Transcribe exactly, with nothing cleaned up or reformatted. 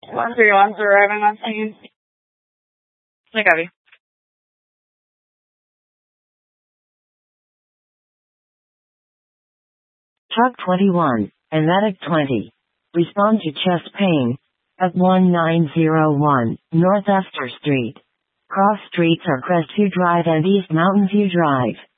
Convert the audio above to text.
One three one, arriving on scene. I got you. Truck twenty-one, and medic twenty. Respond to chest pain. At one nine zero one, North Esther Street. Cross streets are Crestview Drive and East Mountain View Drive.